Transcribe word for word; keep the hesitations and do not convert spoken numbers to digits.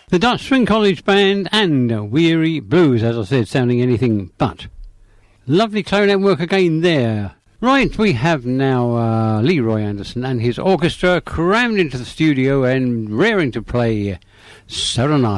The Dutch Swing College Band and Weary Blues, as I said, sounding anything but. Lovely clarinet work again there. Right, we have now uh, Leroy Anderson and his orchestra crammed into the studio and raring to play Serenata.